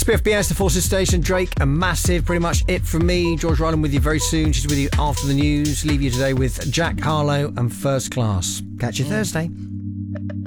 SPFBS, the Forces Station, Drake and Massive. Pretty much it from me. George Ryland with you very soon. She's with you after the news. Leave you today with Jack Harlow and First Class. Catch you Thursday.